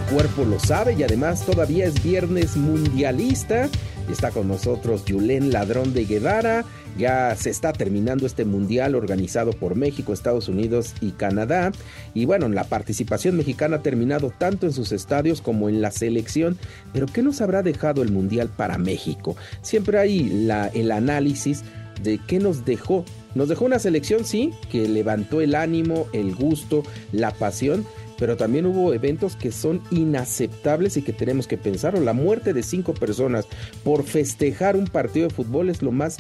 cuerpo lo sabe y además todavía es viernes mundialista. Está con nosotros Yulén Ladrón de Guevara. Ya se está terminando este mundial organizado por México, Estados Unidos y Canadá. Y bueno, la participación mexicana ha terminado tanto en sus estadios como en la selección. Pero ¿qué nos habrá dejado el mundial para México? Siempre hay el análisis de qué nos dejó. Nos dejó una selección, sí, que levantó el ánimo, el gusto, la pasión, pero también hubo eventos que son inaceptables y que tenemos que pensar. La muerte de 5 personas por festejar un partido de fútbol es lo más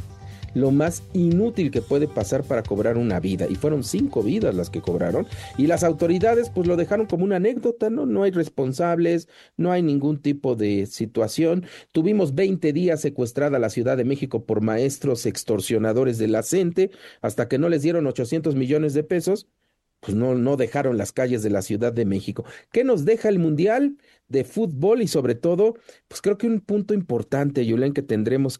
inútil que puede pasar para cobrar una vida, y fueron 5 vidas las que cobraron, y las autoridades pues lo dejaron como una anécdota, no hay responsables, no hay ningún tipo de situación. Tuvimos 20 días secuestrada la Ciudad de México por maestros extorsionadores de la CENTE, hasta que no les dieron 800 millones de pesos, pues no dejaron las calles de la Ciudad de México. ¿Qué nos deja el Mundial de Fútbol? Y sobre todo, pues creo que un punto importante, Yulén, que tendremos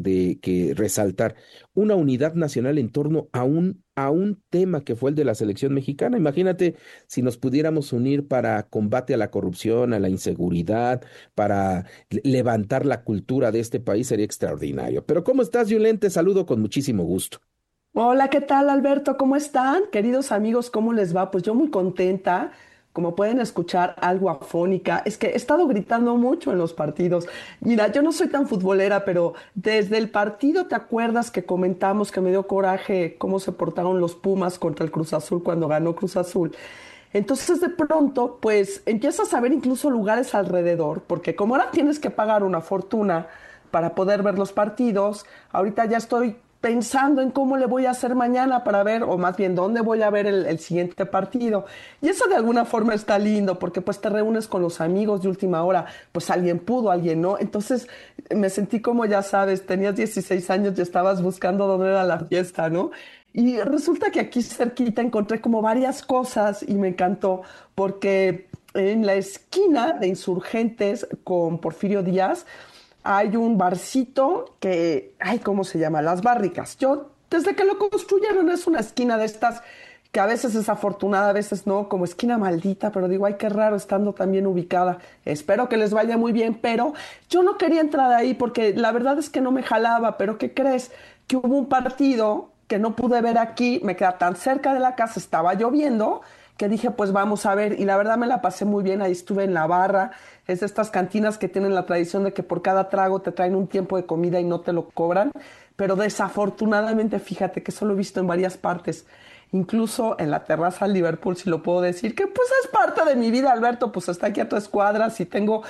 que resaltar: una unidad nacional en torno a un tema que fue el de la selección mexicana. Imagínate si nos pudiéramos unir para combate a la corrupción, a la inseguridad, para levantar la cultura de este país, sería extraordinario. Pero ¿cómo estás, Yulén? Te saludo con muchísimo gusto. Hola, ¿qué tal, Alberto? ¿Cómo están? Queridos amigos, ¿cómo les va? Pues yo muy contenta. Como pueden escuchar, algo afónica. Es que he estado gritando mucho en los partidos. Mira, yo no soy tan futbolera, pero desde el partido, ¿te acuerdas que comentamos que me dio coraje cómo se portaron los Pumas contra el Cruz Azul cuando ganó Cruz Azul? Entonces de pronto, pues empiezas a ver incluso lugares alrededor, porque como ahora tienes que pagar una fortuna para poder ver los partidos, ahorita ya estoy pensando en cómo le voy a hacer mañana para ver, o más bien dónde voy a ver el siguiente partido. Y eso de alguna forma está lindo, porque pues te reúnes con los amigos de última hora, pues alguien pudo, alguien no. Entonces me sentí como, ya sabes, tenías 16 años y estabas buscando dónde era la fiesta, ¿no? Y resulta que aquí cerquita encontré como varias cosas y me encantó, porque en la esquina de Insurgentes con Porfirio Díaz hay un barcito que, ay, ¿cómo se llama? Las Barricas. Yo, desde que lo construyeron, es una esquina de estas que a veces es afortunada, a veces no, como esquina maldita, pero digo, ay, qué raro estando tan bien ubicada. Espero que les vaya muy bien, pero yo no quería entrar ahí porque la verdad es que no me jalaba. Pero ¿qué crees? Que hubo un partido que no pude ver aquí, me queda tan cerca de la casa, estaba lloviendo, que dije, pues vamos a ver, y la verdad me la pasé muy bien. Ahí estuve en la barra, es de estas cantinas que tienen la tradición de que por cada trago te traen un tiempo de comida y no te lo cobran, pero desafortunadamente, fíjate que eso lo he visto en varias partes, incluso en la terraza del Liverpool, si lo puedo decir, que pues es parte de mi vida, Alberto. Pues está aquí a 3 cuadras y tengo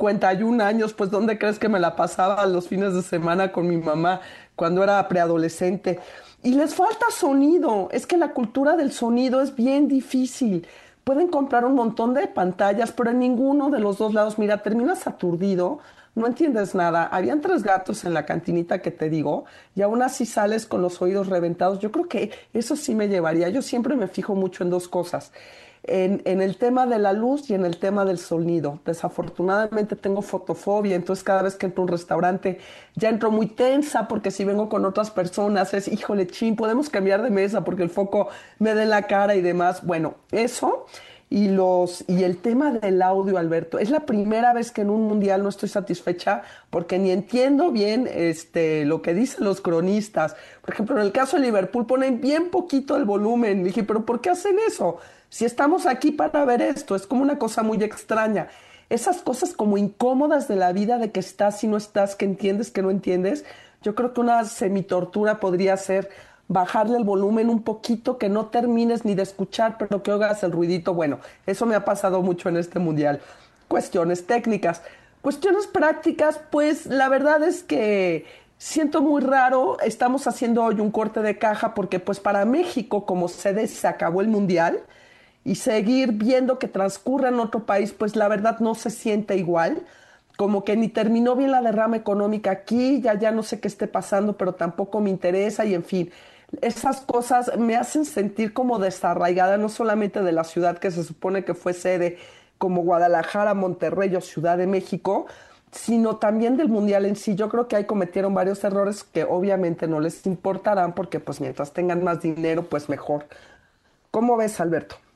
51 años, pues ¿dónde crees que me la pasaba los fines de semana con mi mamá cuando era preadolescente? Y les falta sonido, es que la cultura del sonido es bien difícil. Pueden comprar un montón de pantallas, pero en ninguno de los dos lados, mira, terminas aturdido, no entiendes nada. Habían 3 gatos en la cantinita que te digo, y aún así sales con los oídos reventados. Yo creo que eso sí me llevaría. Yo siempre me fijo mucho en 2 cosas. En el tema de la luz y en el tema del sonido. Desafortunadamente tengo fotofobia, entonces cada vez que entro a un restaurante ya entro muy tensa, porque si vengo con otras personas es, híjole, chin, podemos cambiar de mesa porque el foco me da en la cara y demás. Bueno, eso. Y el tema del audio, Alberto, es la primera vez que en un mundial no estoy satisfecha, porque ni entiendo bien lo que dicen los cronistas. Por ejemplo, en el caso de Liverpool ponen bien poquito el volumen. Dije, pero ¿por qué hacen eso? Si estamos aquí para ver esto, es como una cosa muy extraña. Esas cosas como incómodas de la vida, de que estás y no estás, que entiendes, que no entiendes. Yo creo que una semitortura podría ser bajarle el volumen un poquito, que no termines ni de escuchar, pero que oigas el ruidito. Bueno, eso me ha pasado mucho en este mundial. Cuestiones técnicas. Cuestiones prácticas, pues la verdad es que siento muy raro. Estamos haciendo hoy un corte de caja porque pues para México, como sede, se acabó el mundial, y seguir viendo que transcurre en otro país, pues la verdad no se siente igual. Como que ni terminó bien la derrama económica aquí, ya no sé qué esté pasando, pero tampoco me interesa. Y en fin, esas cosas me hacen sentir como desarraigada, no solamente de la ciudad que se supone que fue sede, como Guadalajara, Monterrey o Ciudad de México, sino también del mundial en sí. Yo creo que ahí cometieron varios errores que obviamente no les importarán, porque pues mientras tengan más dinero, pues mejor. ¿Cómo ves, Alberto?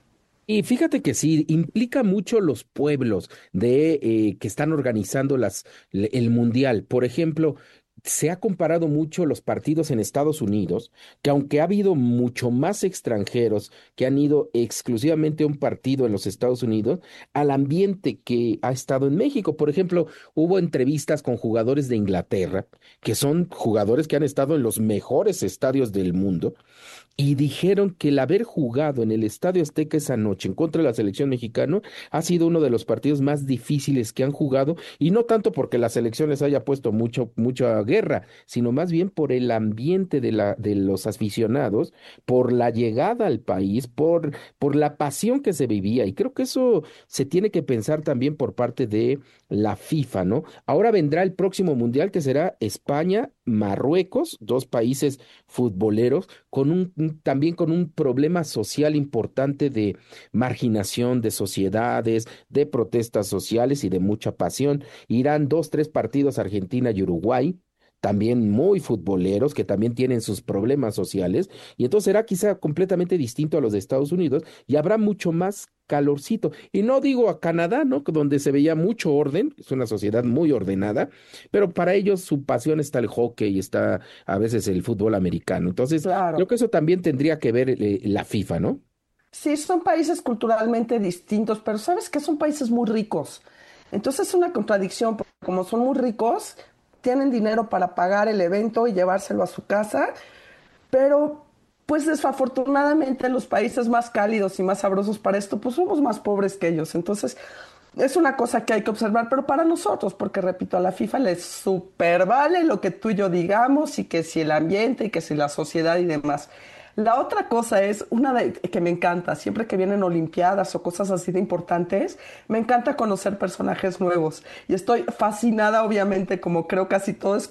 Y fíjate que sí, implica mucho los pueblos de que están organizando el mundial. Por ejemplo, se ha comparado mucho los partidos en Estados Unidos, que aunque ha habido mucho más extranjeros que han ido exclusivamente a un partido en los Estados Unidos, al ambiente que ha estado en México. Por ejemplo, hubo entrevistas con jugadores de Inglaterra, que son jugadores que han estado en los mejores estadios del mundo y dijeron que el haber jugado en el Estadio Azteca esa noche en contra de la selección mexicana ha sido uno de los partidos más difíciles que han jugado, y no tanto porque la selección les haya puesto mucha guerra, sino más bien por el ambiente de los aficionados, por la llegada al país, por la pasión que se vivía. Y creo que eso se tiene que pensar también por parte de la FIFA, ¿no? Ahora vendrá el próximo mundial, que será España, Marruecos, dos países futboleros con también con un problema social importante de marginación de sociedades, de protestas sociales y de mucha pasión. Irán dos, tres partidos Argentina y Uruguay, también muy futboleros, que también tienen sus problemas sociales, y entonces será quizá completamente distinto a los de Estados Unidos y habrá mucho más calorcito. Y no digo a Canadá, ¿no? Donde se veía mucho orden, es una sociedad muy ordenada, pero para ellos su pasión está el hockey y está a veces el fútbol americano. Entonces, creo Claro. que eso también tendría que ver la FIFA, ¿no? Sí, son países culturalmente distintos, pero sabes que son países muy ricos. Entonces es una contradicción, porque como son muy ricos, tienen dinero para pagar el evento y llevárselo a su casa, pero pues desafortunadamente los países más cálidos y más sabrosos para esto, pues somos más pobres que ellos. Entonces es una cosa que hay que observar, pero para nosotros, porque repito, a la FIFA les super vale lo que tú y yo digamos, y que si el ambiente y que si la sociedad y demás. La otra cosa es que me encanta, siempre que vienen olimpiadas o cosas así de importantes, me encanta conocer personajes nuevos. Y estoy fascinada, obviamente, como creo casi todos,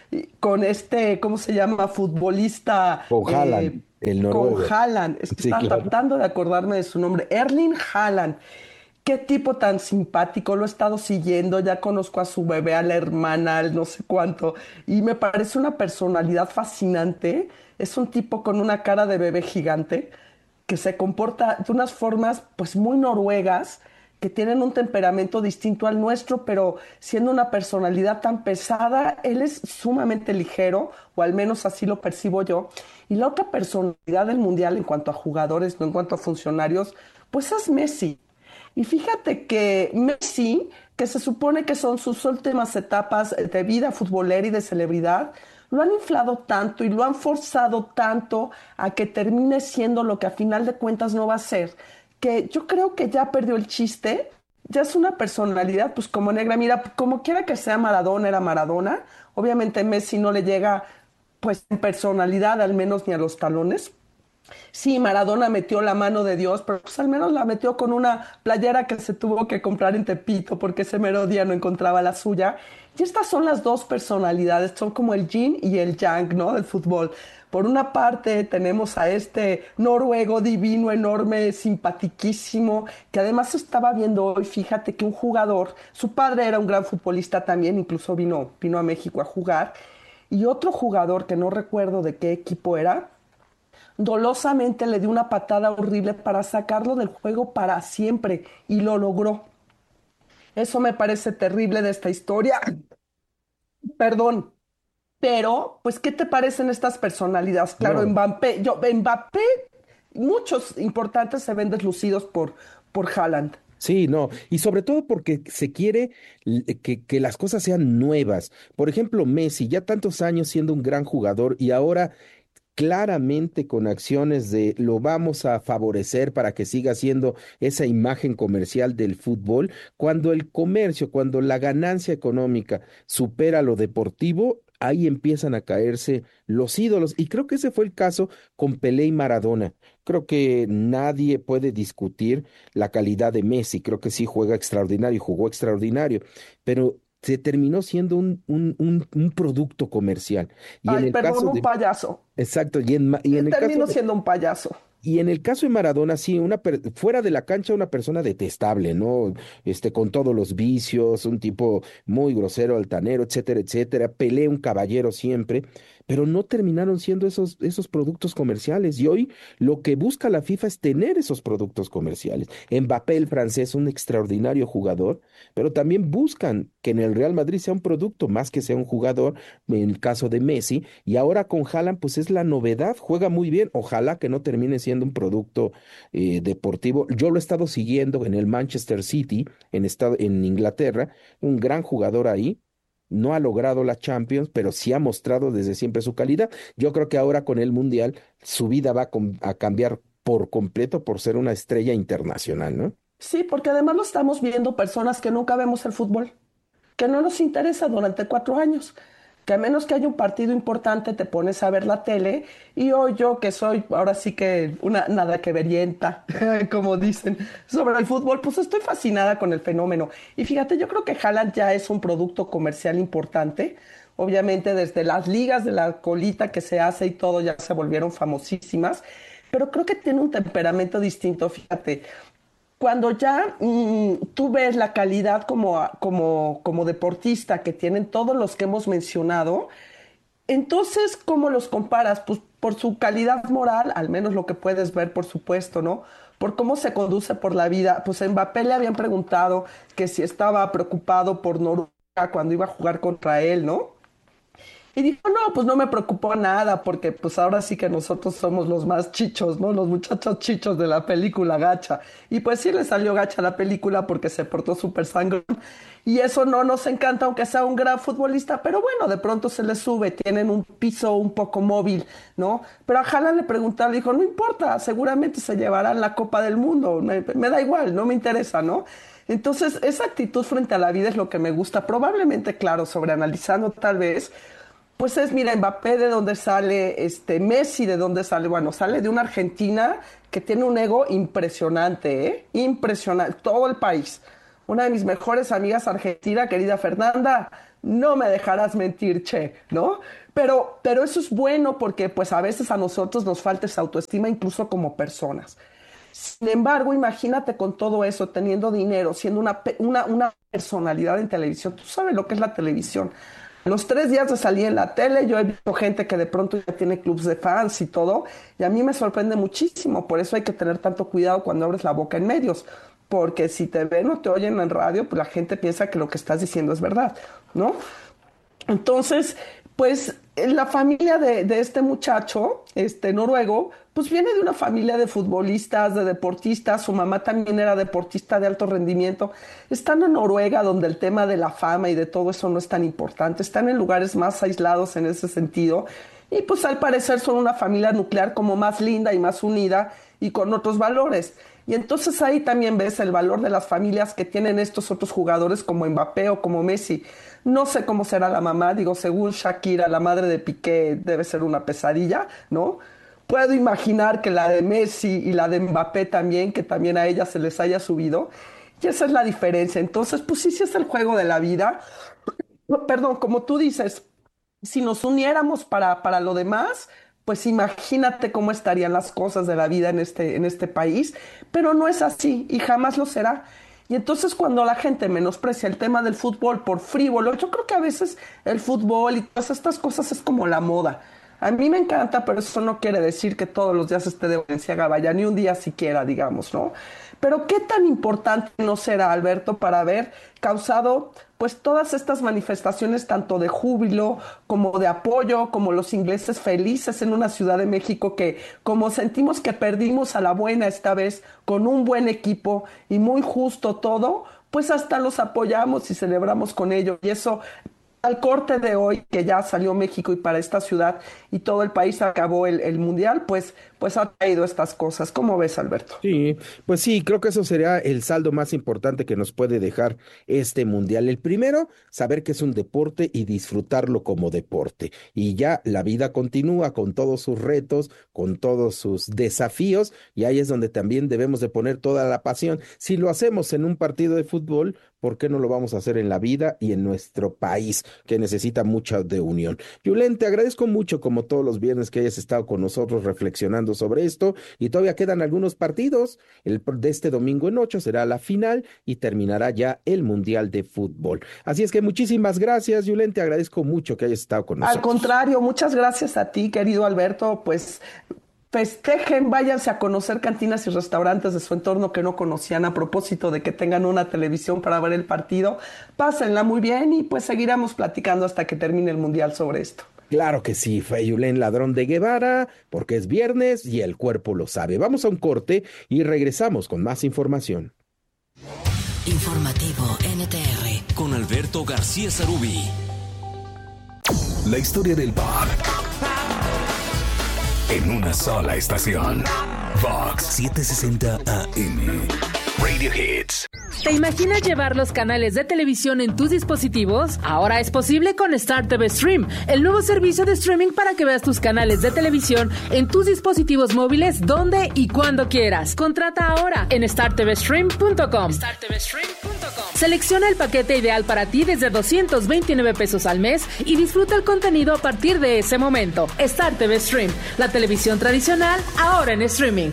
con este, ¿cómo se llama? Futbolista Con Haaland, el con noruego. Haaland. Es que Sí, estaba claro. tratando de acordarme de su nombre. Erling Haaland. Qué tipo tan simpático, lo he estado siguiendo, ya conozco a su bebé, a la hermana, al no sé cuánto, y me parece una personalidad fascinante. Es un tipo con una cara de bebé gigante que se comporta de unas formas pues muy noruegas, que tienen un temperamento distinto al nuestro, pero siendo una personalidad tan pesada, él es sumamente ligero, o al menos así lo percibo yo. Y la otra personalidad del mundial en cuanto a jugadores, no en cuanto a funcionarios, pues es Messi. Y fíjate que Messi, que se supone que son sus últimas etapas de vida futbolera y de celebridad, lo han inflado tanto y lo han forzado tanto a que termine siendo lo que a final de cuentas no va a ser, que yo creo que ya perdió el chiste, ya es una personalidad pues como negra. Mira, como quiera que sea Maradona, era Maradona, obviamente Messi no le llega pues en personalidad al menos ni a los talones. Sí, Maradona metió la mano de Dios, pero pues al menos la metió con una playera que se tuvo que comprar en Tepito porque ese mero día no encontraba la suya. Y estas son las dos personalidades, son como el yin y el yang, ¿no? Del fútbol. Por una parte tenemos a este noruego divino, enorme, simpatiquísimo, que además estaba viendo hoy, fíjate que un jugador, su padre era un gran futbolista también, incluso vino a México a jugar, y otro jugador que no recuerdo de qué equipo era, dolosamente le dio una patada horrible para sacarlo del juego para siempre y lo logró. Eso me parece terrible de esta historia. Perdón, pero pues ¿qué te parecen estas personalidades? Claro, No. Mbappé, muchos importantes se ven deslucidos por Haaland. Sí, no, y sobre todo porque se quiere que las cosas sean nuevas. Por ejemplo, Messi, ya tantos años siendo un gran jugador y ahora claramente con acciones de lo vamos a favorecer para que siga siendo esa imagen comercial del fútbol, cuando el comercio, cuando la ganancia económica supera lo deportivo, ahí empiezan a caerse los ídolos. Y creo que ese fue el caso con Pelé y Maradona. Creo que nadie puede discutir la calidad de Messi. Creo que sí juega extraordinario, jugó extraordinario, pero se terminó siendo un producto comercial. Y en Ay, el caso perdón, un de payaso. Exacto, y en el caso Termino siendo un payaso. y en el caso de Maradona, sí, fuera de la cancha, una persona detestable, ¿no? Con todos los vicios, un tipo muy grosero, altanero, etcétera, etcétera. Pelé, un caballero siempre, pero no terminaron siendo esos productos comerciales. Y hoy lo que busca la FIFA es tener esos productos comerciales. Mbappé, el francés, un extraordinario jugador, pero también buscan que en el Real Madrid sea un producto más que sea un jugador, en el caso de Messi, y ahora con Haaland, pues es la novedad, juega muy bien, ojalá que no termine siendo un producto deportivo. Yo lo he estado siguiendo en el Manchester City, en Inglaterra, un gran jugador ahí. No ha logrado la Champions, pero sí ha mostrado desde siempre su calidad. Yo creo que ahora con el Mundial su vida va a cambiar por completo por ser una estrella internacional, ¿no? Sí, porque además lo estamos viendo personas que nunca vemos el fútbol, que no nos interesa durante 4 años, que a menos que haya un partido importante te pones a ver la tele y hoy yo que soy ahora sí que una nada que verienta, como dicen, sobre el fútbol, pues estoy fascinada con el fenómeno. Y fíjate, yo creo que Haaland ya es un producto comercial importante. Obviamente desde las ligas de la colita que se hace y todo ya se volvieron famosísimas, pero creo que tiene un temperamento distinto, fíjate. Cuando ya tú ves la calidad como deportista que tienen todos los que hemos mencionado, entonces, ¿cómo los comparas? Pues por su calidad moral, al menos lo que puedes ver, por supuesto, ¿no? Por cómo se conduce por la vida. Pues a Mbappé le habían preguntado que si estaba preocupado por Noruega cuando iba a jugar contra él, ¿no? Y dijo, no, pues no me preocupó nada, porque pues ahora sí que nosotros somos los más chichos, ¿no? Los muchachos chichos de la película gacha. Y pues sí le salió gacha la película porque se portó súper sangrón. Y eso no nos encanta, aunque sea un gran futbolista, pero bueno, de pronto se le sube, tienen un piso un poco móvil, ¿no? Pero a Haaland le preguntaron, dijo, no importa, seguramente se llevarán la Copa del Mundo, me da igual, no me interesa, ¿no? Entonces, esa actitud frente a la vida es lo que me gusta. Probablemente, claro, sobreanalizando tal vez, pues es, mira, Mbappé de dónde sale, Messi de dónde sale, bueno, sale de una Argentina que tiene un ego impresionante, ¿eh? Impresionante, todo el país. Una de mis mejores amigas argentina, querida Fernanda, no me dejarás mentir, che, ¿no? Pero eso es bueno porque pues a veces a nosotros nos falta esa autoestima incluso como personas. Sin embargo, imagínate con todo eso, teniendo dinero, siendo una personalidad en televisión. Tú sabes lo que es la televisión. Los 3 días de salir en la tele, yo he visto gente que de pronto ya tiene clubs de fans y todo, y a mí me sorprende muchísimo. Por eso hay que tener tanto cuidado cuando abres la boca en medios, porque si te ven o te oyen en radio, pues la gente piensa que lo que estás diciendo es verdad, ¿no? Entonces, pues la familia de este muchacho, este noruego, pues viene de una familia de futbolistas, de deportistas, su mamá también era deportista de alto rendimiento. Están en Noruega, donde el tema de la fama y de todo eso no es tan importante, están en lugares más aislados en ese sentido. Y pues al parecer son una familia nuclear como más linda y más unida y con otros valores. Y entonces ahí también ves el valor de las familias que tienen estos otros jugadores como Mbappé o como Messi. No sé cómo será la mamá, digo, según Shakira, la madre de Piqué debe ser una pesadilla, ¿no? Puedo imaginar que la de Messi y la de Mbappé también, que también a ella se les haya subido. Y esa es la diferencia. Entonces, pues sí, sí es el juego de la vida. No, perdón, como tú dices, si nos uniéramos para lo demás, pues imagínate cómo estarían las cosas de la vida en este país, pero no es así y jamás lo será. Y entonces cuando la gente menosprecia el tema del fútbol por frívolo, yo creo que a veces el fútbol y todas estas cosas es como la moda. A mí me encanta, pero eso no quiere decir que todos los días esté de Valenciaga, vaya, ni un día siquiera, digamos, ¿no? Pero qué tan importante no será, Alberto, para haber causado pues todas estas manifestaciones tanto de júbilo como de apoyo, como los ingleses felices en una Ciudad de México que como sentimos que perdimos a la buena esta vez con un buen equipo y muy justo todo, pues hasta los apoyamos y celebramos con ellos. Y eso al corte de hoy, que ya salió México y para esta ciudad y todo el país acabó el mundial, pues ha traído estas cosas. ¿Cómo ves, Alberto? Sí, pues sí, creo que eso sería el saldo más importante que nos puede dejar este mundial. El primero, saber que es un deporte y disfrutarlo como deporte. Y ya la vida continúa con todos sus retos, con todos sus desafíos, y ahí es donde también debemos de poner toda la pasión. Si lo hacemos en un partido de fútbol, ¿por qué no lo vamos a hacer en la vida y en nuestro país, que necesita mucha de unión? Julen, te agradezco mucho, como todos los viernes, que hayas estado con nosotros reflexionando platicando sobre esto y todavía quedan algunos partidos. El de este domingo en 8 será la final y terminará ya el Mundial de Fútbol. Así es que muchísimas gracias, Yulén, te agradezco mucho que hayas estado con nosotros. Al contrario, muchas gracias a ti, querido Alberto, pues festejen, váyanse a conocer cantinas y restaurantes de su entorno que no conocían a propósito de que tengan una televisión para ver el partido. Pásenla muy bien y pues seguiremos platicando hasta que termine el Mundial sobre esto. Claro que sí, fue Yulén Ladrón de Guevara, porque es viernes y el cuerpo lo sabe. Vamos a un corte y regresamos con más información. Informativo NTR con Alberto García Sarubí. La historia del pop en una sola estación. Vox 760 AM. Radio Hits. ¿Te imaginas llevar los canales de televisión en tus dispositivos? Ahora es posible con Star TV Stream, el nuevo servicio de streaming para que veas tus canales de televisión en tus dispositivos móviles donde y cuando quieras. Contrata ahora en startvstream.com. Selecciona el paquete ideal para ti desde 229 pesos al mes y disfruta el contenido a partir de ese momento. Star TV Stream, la televisión tradicional ahora en streaming.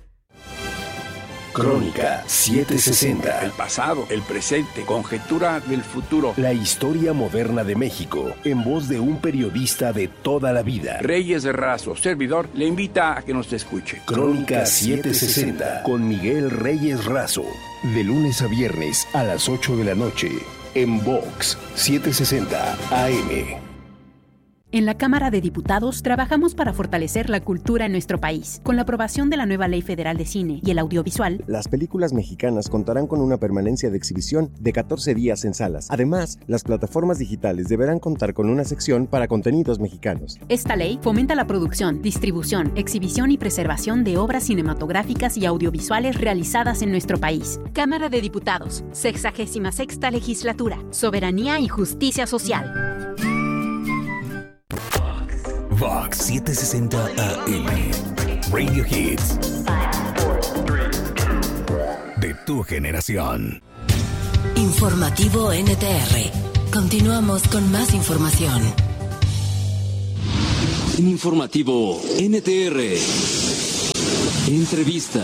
Crónica 760. El pasado, el presente, conjetura del futuro. La historia moderna de México, en voz de un periodista de toda la vida. Reyes de Razo, servidor, le invita a que nos escuche. Crónica 760 con Miguel Reyes Razo. De lunes a viernes a las 8 de la noche. En Vox 760 AM. En la Cámara de Diputados trabajamos para fortalecer la cultura en nuestro país. Con la aprobación de la nueva Ley Federal de Cine y el Audiovisual, las películas mexicanas contarán con una permanencia de exhibición de 14 días en salas. Además, las plataformas digitales deberán contar con una sección para contenidos mexicanos. Esta ley fomenta la producción, distribución, exhibición y preservación de obras cinematográficas y audiovisuales realizadas en nuestro país. Cámara de Diputados, 66ª Legislatura, Soberanía y Justicia Social. Vox 760 AM. Radio Hits. De tu generación. Informativo NTR. Continuamos con más información. En Informativo NTR. Entrevista.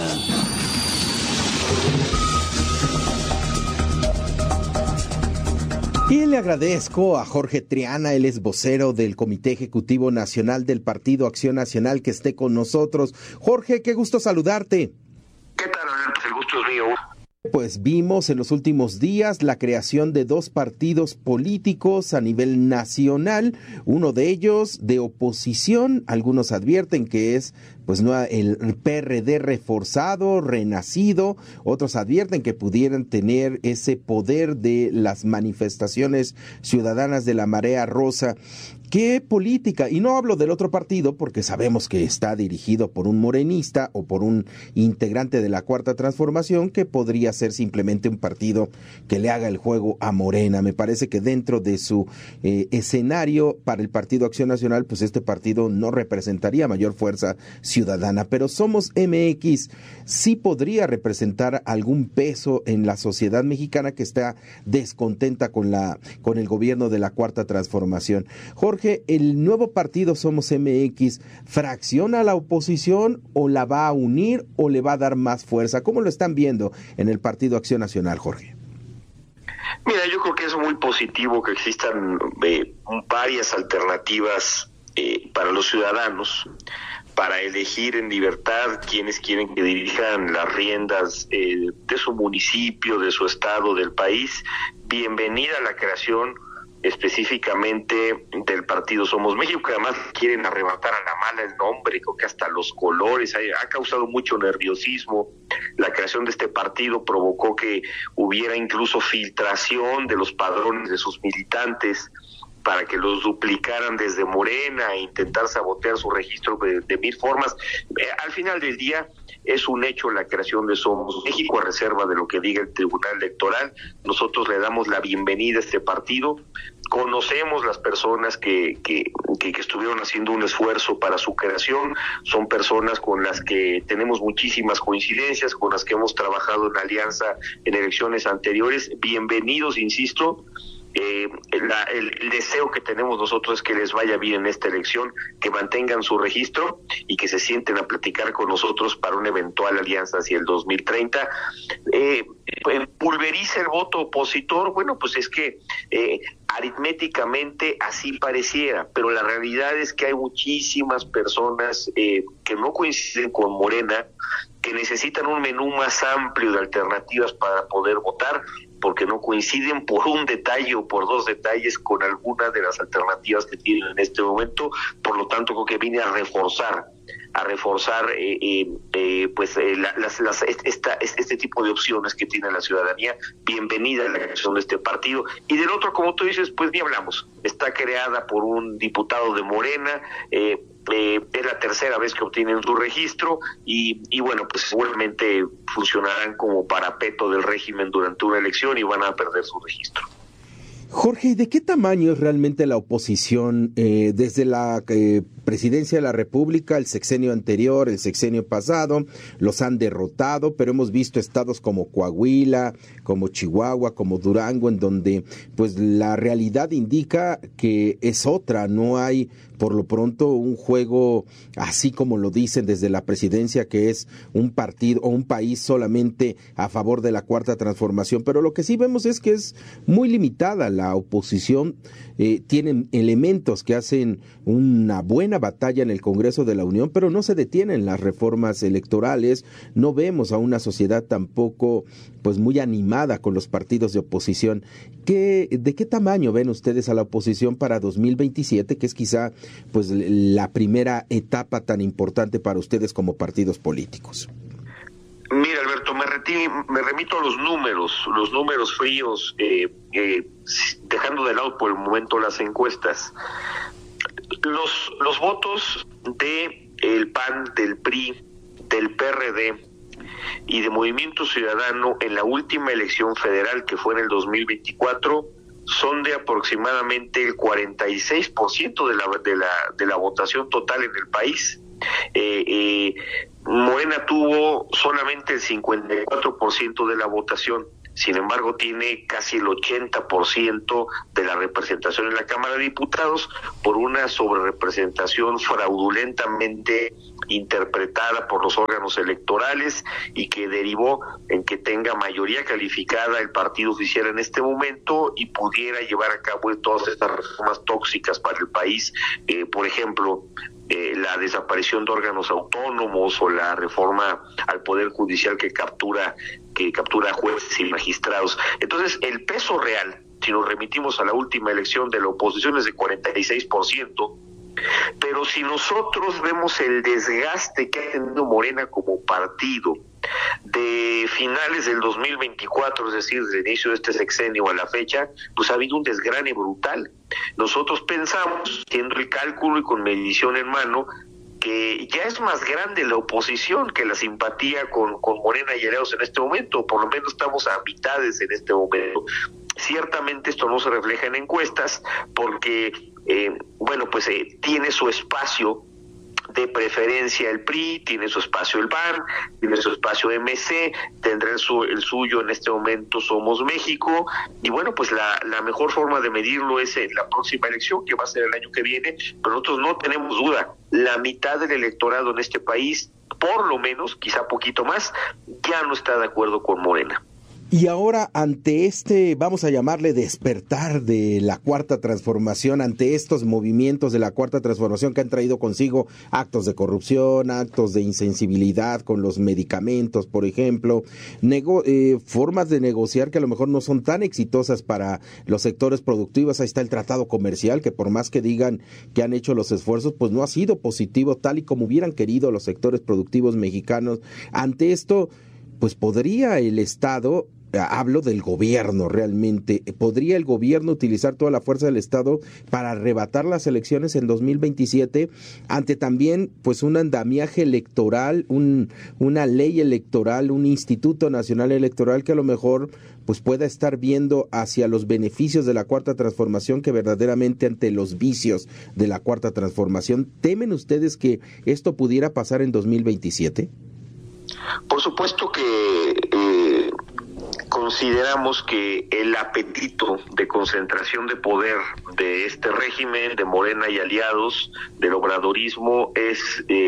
Y le agradezco a Jorge Triana, él es vocero del Comité Ejecutivo Nacional del Partido Acción Nacional, que esté con nosotros. Jorge, qué gusto saludarte. ¿Qué tal, Alberto? El gusto es mío. Pues vimos en los últimos días la creación de dos partidos políticos a nivel nacional, uno de ellos de oposición, algunos advierten que es pues no el PRD reforzado, renacido, otros advierten que pudieran tener ese poder de las manifestaciones ciudadanas de la Marea Rosa. ¿Qué política? Y no hablo del otro partido porque sabemos que está dirigido por un morenista o por un integrante de la Cuarta Transformación, que podría ser simplemente un partido que le haga el juego a Morena. Me parece que dentro de su escenario para el Partido Acción Nacional, pues este partido no representaría mayor fuerza ciudadana, pero Somos MX sí podría representar algún peso en la sociedad mexicana que está descontenta con el gobierno de la Cuarta Transformación. Jorge, ¿el nuevo partido Somos MX fracciona a la oposición o la va a unir o le va a dar más fuerza? ¿Cómo lo están viendo en el Partido Acción Nacional, Jorge? Mira, yo creo que es muy positivo que existan varias alternativas para los ciudadanos, para elegir en libertad quienes quieren que dirijan las riendas de su municipio, de su estado, del país. Bienvenida a la creación específicamente del partido Somos México, que además quieren arrebatar a la mala el nombre, creo que hasta los colores, ha causado mucho nerviosismo. La creación de este partido provocó que hubiera incluso filtración de los padrones de sus militantes para que los duplicaran desde Morena e intentar sabotear su registro de mil formas. Al final del día es un hecho la creación de Somos México, a reserva de lo que diga el Tribunal Electoral. Nosotros le damos la bienvenida a este partido. Conocemos las personas que estuvieron haciendo un esfuerzo para su creación. Son personas con las que tenemos muchísimas coincidencias, con las que hemos trabajado en alianza en elecciones anteriores. Bienvenidos, insisto. el deseo que tenemos nosotros es que les vaya bien en esta elección, que mantengan su registro y que se sienten a platicar con nosotros para una eventual alianza hacia el 2030. Pulveriza el voto opositor. Bueno, pues es que aritméticamente así pareciera, pero la realidad es que hay muchísimas personas que no coinciden con Morena, que necesitan un menú más amplio de alternativas para poder votar, porque no coinciden por un detalle o por dos detalles con alguna de las alternativas que tienen en este momento. Por lo tanto, creo que viene a reforzar este tipo de opciones que tiene la ciudadanía. Bienvenida a la creación de este partido. Y del otro, como tú dices, pues ni hablamos. Está creada por un diputado de Morena, es la tercera vez que obtienen su registro y bueno, pues seguramente funcionarán como parapeto del régimen durante una elección y van a perder su registro. Jorge, ¿de qué tamaño es realmente la oposición desde la presidencia de la República, el sexenio anterior, el sexenio pasado? Los han derrotado, pero hemos visto estados como Coahuila, como Chihuahua, como Durango, en donde pues la realidad indica que es otra, no hay por lo pronto un juego así como lo dicen desde la presidencia, que es un partido o un país solamente a favor de la Cuarta Transformación, pero lo que sí vemos es que es muy limitada la oposición. Tienen elementos que hacen una buena batalla en el Congreso de la Unión, pero no se detienen las reformas electorales. No vemos a una sociedad tampoco pues muy animada con los partidos de oposición. ¿De qué tamaño ven ustedes a la oposición para 2027, que es quizá pues la primera etapa tan importante para ustedes como partidos políticos? Mira, Alberto, me remito a los números fríos, dejando de lado por el momento las encuestas. Los votos del PAN, del PRI, del PRD y de Movimiento Ciudadano en la última elección federal, que fue en el 2024, son de aproximadamente el 46% de la votación total en el país. Morena tuvo solamente el 54% de la votación. Sin embargo, tiene casi el 80% de la representación en la Cámara de Diputados por una sobrerepresentación fraudulentamente interpretada por los órganos electorales y que derivó en que tenga mayoría calificada el partido oficial en este momento y pudiera llevar a cabo todas estas reformas tóxicas para el país, por ejemplo, la desaparición de órganos autónomos o la reforma al Poder Judicial que captura jueces y magistrados. Entonces, el peso real, si nos remitimos a la última elección de la oposición, es de 46%, pero si nosotros vemos el desgaste que ha tenido Morena como partido de finales del 2024, es decir, desde el inicio de este sexenio a la fecha, pues ha habido un desgrane brutal. Nosotros pensamos, haciendo el cálculo y con medición en mano, que ya es más grande la oposición que la simpatía con Morena y aliados en este momento, por lo menos estamos a mitades en este momento. Ciertamente esto no se refleja en encuestas porque, tiene su espacio de preferencia el PRI, tiene su espacio el PAN, tiene su espacio MC, tendrá el suyo en este momento Somos México, y bueno, pues la mejor forma de medirlo es en la próxima elección, que va a ser el año que viene, pero nosotros no tenemos duda, la mitad del electorado en este país, por lo menos, quizá poquito más, ya no está de acuerdo con Morena. Y ahora, ante este, vamos a llamarle despertar de la Cuarta Transformación, ante estos movimientos de la Cuarta Transformación que han traído consigo actos de corrupción, actos de insensibilidad con los medicamentos, por ejemplo, formas de negociar que a lo mejor no son tan exitosas para los sectores productivos. Ahí está el tratado comercial, que por más que digan que han hecho los esfuerzos, pues no ha sido positivo tal y como hubieran querido los sectores productivos mexicanos. Ante esto, pues podría el Estado, hablo del gobierno realmente, ¿podría el gobierno utilizar toda la fuerza del Estado para arrebatar las elecciones en 2027 ante también pues un andamiaje electoral, una ley electoral, un Instituto Nacional Electoral que a lo mejor pues pueda estar viendo hacia los beneficios de la Cuarta Transformación que verdaderamente ante los vicios de la Cuarta Transformación? ¿Temen ustedes que esto pudiera pasar en 2027? Por supuesto que con consideramos que el apetito de concentración de poder de este régimen, de Morena y aliados, del obradorismo, es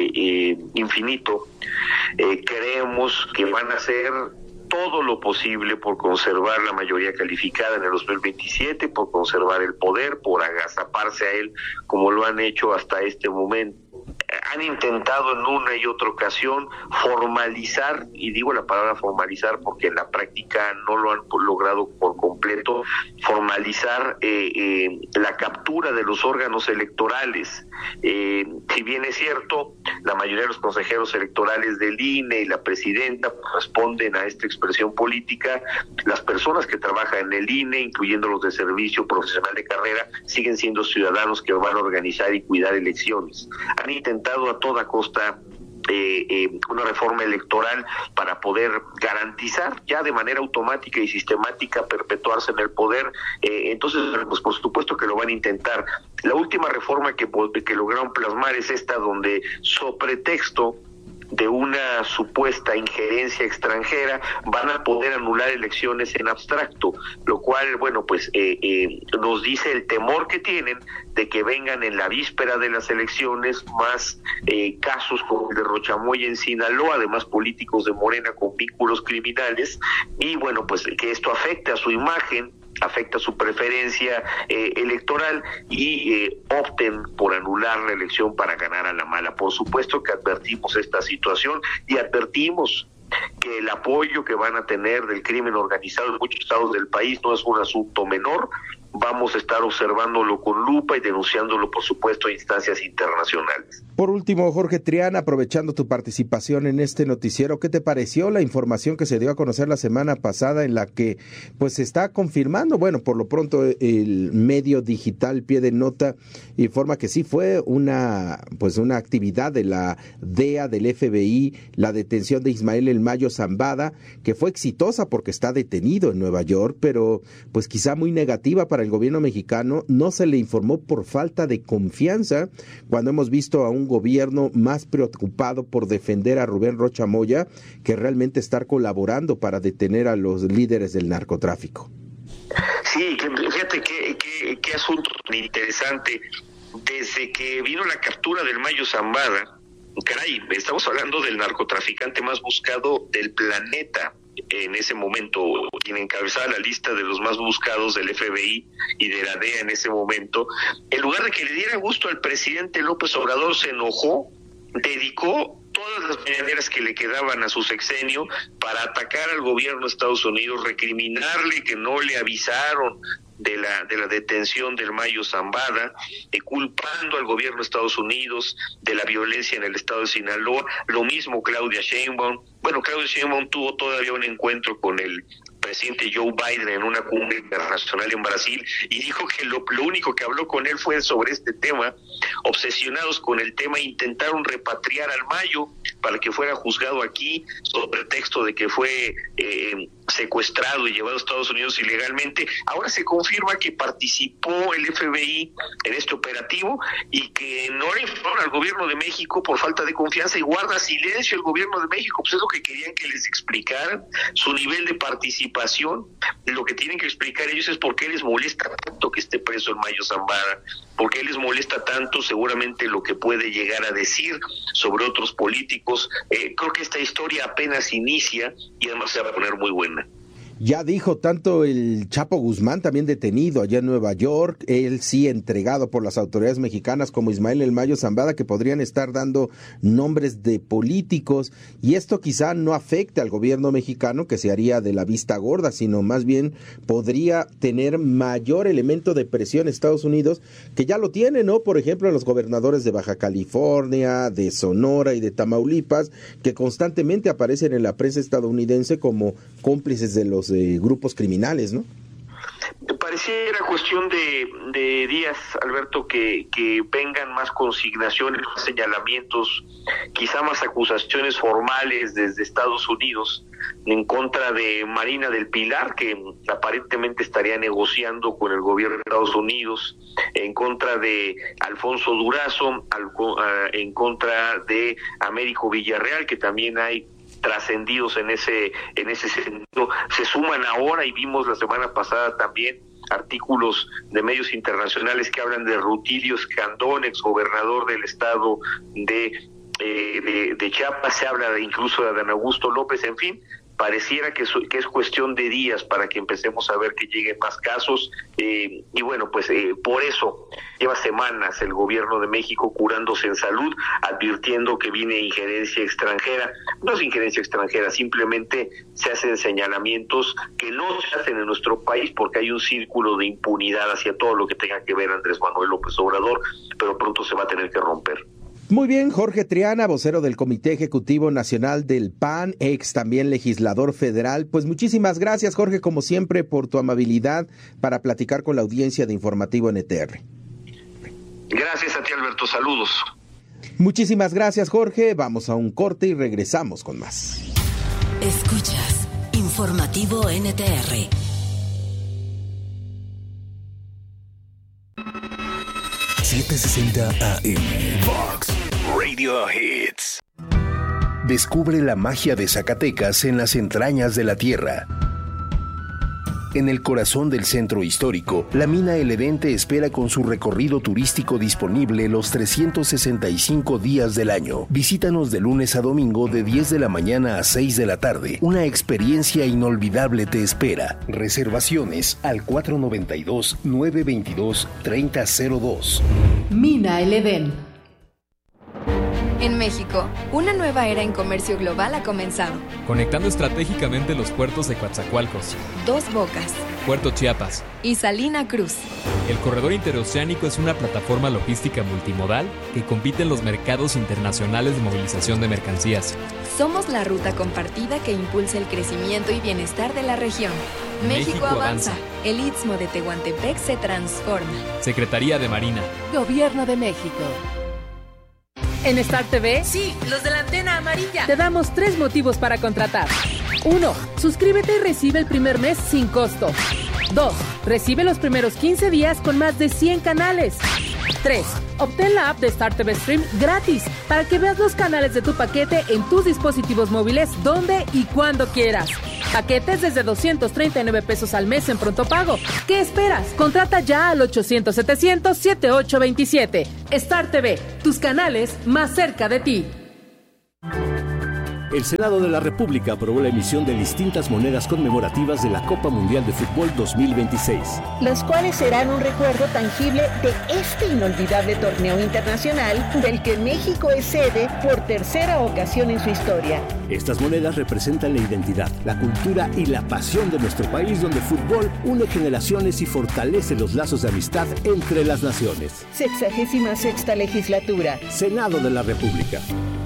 infinito. Creemos que van a hacer todo lo posible por conservar la mayoría calificada en el 2027, por conservar el poder, por agazaparse a él como lo han hecho hasta este momento. Han intentado en una y otra ocasión formalizar, y digo la palabra formalizar porque en la práctica no lo han logrado por completo, formalizar la captura de los órganos electorales. Si bien es cierto, la mayoría de los consejeros electorales del INE y la presidenta responden a esta expresión política, las personas que trabajan en el INE, incluyendo los de servicio profesional de carrera, siguen siendo ciudadanos que van a organizar y cuidar elecciones. Han intentado a toda costa una reforma electoral para poder garantizar ya de manera automática y sistemática perpetuarse en el poder. Entonces, pues por supuesto que lo van a intentar. La última reforma que lograron plasmar es esta, donde sobre pretexto de una supuesta injerencia extranjera van a poder anular elecciones en abstracto, lo cual, bueno, pues nos dice el temor que tienen de que vengan en la víspera de las elecciones más casos como el de Rochamoya en Sinaloa, además políticos de Morena con vínculos criminales, y bueno, pues que esto afecte a su imagen, afecta su preferencia electoral y opten por anular la elección para ganar a la mala. Por supuesto que advertimos esta situación y advertimos que el apoyo que van a tener del crimen organizado en muchos estados del país no es un asunto menor. Vamos a estar observándolo con lupa y denunciándolo, por supuesto, a instancias internacionales. Por último, Jorge Trián, aprovechando tu participación en este noticiero, ¿qué te pareció la información que se dio a conocer la semana pasada en la que pues se está confirmando? Bueno, por lo pronto el medio digital Pie de Nota informa que sí fue una actividad de la DEA, del FBI, la detención de Ismael El Mayo Zambada, que fue exitosa porque está detenido en Nueva York, pero pues quizá muy negativa para el gobierno mexicano. No se le informó por falta de confianza, cuando hemos visto a un gobierno más preocupado por defender a Rubén Rocha Moya que realmente estar colaborando para detener a los líderes del narcotráfico. Sí, fíjate qué asunto tan interesante. Desde que vino la captura del Mayo Zambada, caray, estamos hablando del narcotraficante más buscado del planeta. En ese momento, quien encabezaba la lista de los más buscados del FBI y de la DEA en ese momento, en lugar de que le diera gusto al presidente López Obrador, se enojó, dedicó todas las mañaneras que le quedaban a su sexenio para atacar al gobierno de Estados Unidos, recriminarle que no le avisaron de la detención del Mayo Zambada, culpando al gobierno de Estados Unidos de la violencia en el estado de Sinaloa. Lo mismo Claudia Sheinbaum. Bueno, Claudia Sheinbaum tuvo todavía un encuentro con el presidente Joe Biden en una cumbre internacional en Brasil y dijo que lo único que habló con él fue sobre este tema. Obsesionados con el tema, intentaron repatriar al Mayo para que fuera juzgado aquí, sobre pretexto de que fue secuestrado y llevado a Estados Unidos ilegalmente. Ahora se confirma que participó el FBI en este operativo y que no le informaron al gobierno de México por falta de confianza, y guarda silencio el gobierno de México. Pues es lo que querían que les explicaran, su nivel de participación. Lo que tienen que explicar ellos es por qué les molesta tanto que esté preso el Mayo Zambada, por qué les molesta tanto seguramente lo que puede llegar a decir sobre otros políticos. Creo que esta historia apenas inicia y además se va a poner muy buena. Ya dijo tanto el Chapo Guzmán, también detenido allá en Nueva York, él sí entregado por las autoridades mexicanas, como Ismael El Mayo Zambada, que podrían estar dando nombres de políticos, y esto quizá no afecte al gobierno mexicano, que se haría de la vista gorda, sino más bien podría tener mayor elemento de presión Estados Unidos, que ya lo tiene, ¿no? Por ejemplo, los gobernadores de Baja California, de Sonora y de Tamaulipas, que constantemente aparecen en la prensa estadounidense como cómplices de los grupos criminales, ¿no? Pareciera cuestión de días, Alberto, que vengan más consignaciones, más señalamientos, quizá más acusaciones formales desde Estados Unidos en contra de Marina del Pilar, que aparentemente estaría negociando con el gobierno de Estados Unidos, en contra de Alfonso Durazo, en contra de Américo Villarreal, que también hay trascendidos en ese sentido. Se suman ahora, y vimos la semana pasada también artículos de medios internacionales que hablan de Rutilio Escandón, exgobernador del estado de Chiapas. Se habla incluso de Adán Augusto López. En fin, pareciera que es cuestión de días para que empecemos a ver que lleguen más casos, y bueno, pues por eso lleva semanas el gobierno de México curándose en salud, advirtiendo que viene injerencia extranjera. No es injerencia extranjera, simplemente se hacen señalamientos que no se hacen en nuestro país porque hay un círculo de impunidad hacia todo lo que tenga que ver Andrés Manuel López Obrador, pero pronto se va a tener que romper. Muy bien, Jorge Triana, vocero del Comité Ejecutivo Nacional del PAN, ex también legislador federal. Pues muchísimas gracias, Jorge, como siempre, por tu amabilidad para platicar con la audiencia de Informativo NTR. Gracias a ti, Alberto. Saludos. Muchísimas gracias, Jorge. Vamos a un corte y regresamos con más. Escuchas Informativo NTR. ...760 AM... Vox Radio Hits. Descubre la magia de Zacatecas en las entrañas de la tierra. En el corazón del centro histórico, la mina El Edén te espera con su recorrido turístico disponible los 365 días del año. Visítanos de lunes a domingo de 10 de la mañana a 6 de la tarde. Una experiencia inolvidable te espera. Reservaciones al 492-922-3002. Mina El Edén. En México, una nueva era en comercio global ha comenzado. Conectando estratégicamente los puertos de Coatzacoalcos, Dos Bocas, Puerto Chiapas y Salina Cruz. El corredor interoceánico es una plataforma logística multimodal que compite en los mercados internacionales de movilización de mercancías. Somos la ruta compartida que impulsa el crecimiento y bienestar de la región. México avanza. El Istmo de Tehuantepec se transforma. Secretaría de Marina. Gobierno de México. En Star TV, sí, los de la antena amarilla, te damos 3 motivos para contratar. 1. Suscríbete y recibe el primer mes sin costo. 2. Recibe los primeros 15 días con más de 100 canales. 3. Obtén la app de Star TV Stream gratis para que veas los canales de tu paquete en tus dispositivos móviles donde y cuando quieras. Paquetes desde 239 pesos al mes en pronto pago. ¿Qué esperas? Contrata ya al 800-700-7827. Star TV, tus canales más cerca de ti. El Senado de la República aprobó la emisión de distintas monedas conmemorativas de la Copa Mundial de Fútbol 2026. Las cuales serán un recuerdo tangible de este inolvidable torneo internacional del que México es sede por tercera ocasión en su historia. Estas monedas representan la identidad, la cultura y la pasión de nuestro país, donde el fútbol une generaciones y fortalece los lazos de amistad entre las naciones. 66ª legislatura. Senado de la República.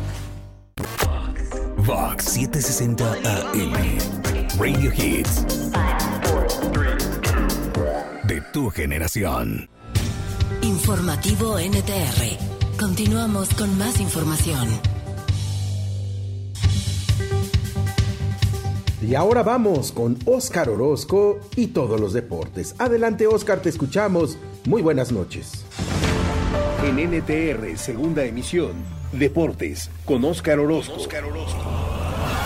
Vox 760 AM. Radio Hits. De tu generación. Informativo NTR. Continuamos con más información. Y ahora vamos con Óscar Orozco y todos los deportes. Adelante, Óscar, te escuchamos. Muy buenas noches. En NTR, segunda emisión, Deportes, con Óscar Orozco.